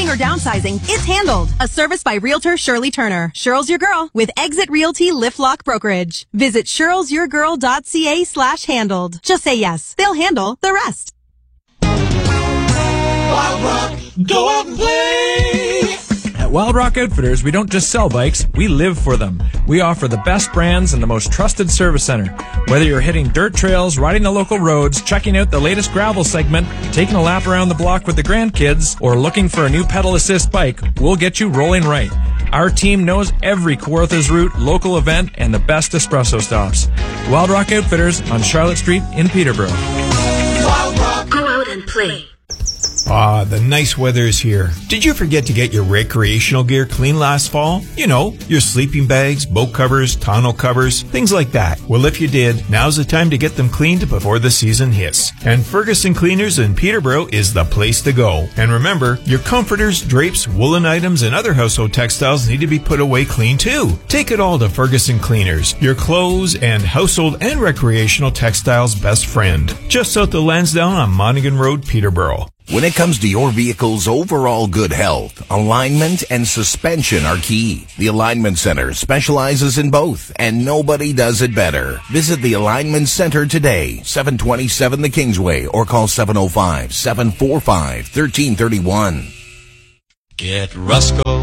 selling or downsizing, it's handled. A service by Realtor Shirley Turner. Cheryl's your girl with Exit Realty LiftLock Brokerage. Visit cherylsyourgirl.ca/handled. Just say yes. They'll handle the rest. Wild Rock, go out and play! At Wild Rock Outfitters, we don't just sell bikes, we live for them. We offer the best brands and the most trusted service center. Whether you're hitting dirt trails, riding the local roads, checking out the latest gravel segment, taking a lap around the block with the grandkids, or looking for a new pedal assist bike, we'll get you rolling right. Our team knows every Kawarthas route, local event, and the best espresso stops. Wild Rock Outfitters on Charlotte Street in Peterborough. Wild Rock, go out and play. Ah, the nice weather is here. Did you forget to get your recreational gear clean last fall? You know, your sleeping bags, boat covers, tonneau covers, things like that. Well, if you did, now's the time to get them cleaned before the season hits. And Ferguson Cleaners in Peterborough is the place to go. And remember, your comforters, drapes, woolen items, and other household textiles need to be put away clean too. Take it all to Ferguson Cleaners, your clothes and household and recreational textiles best friend. Just south of Lansdowne on Monaghan Road, Peterborough. When it comes to your vehicle's overall good health, alignment and suspension are key. The Alignment Center specializes in both, and nobody does it better. Visit the Alignment Center today, 727 the Kingsway, or call 705-745-1331. get Rusco